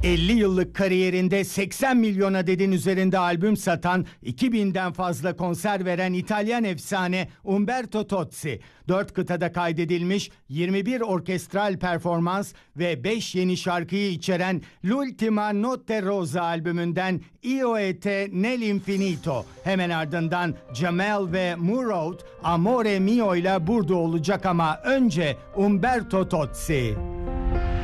50 yıllık kariyerinde 80 milyon adetin üzerinde albüm satan, 2000'den fazla konser veren İtalyan efsane Umberto Tozzi, 4 kıtada kaydedilmiş 21 orkestral performans ve 5 yeni şarkıyı içeren L'Ultima Notte Rosa albümünden Io e te nell'infinito, hemen ardından Jamel ve Murad Amore Mio ile burada olacak ama önce Umberto Tozzi.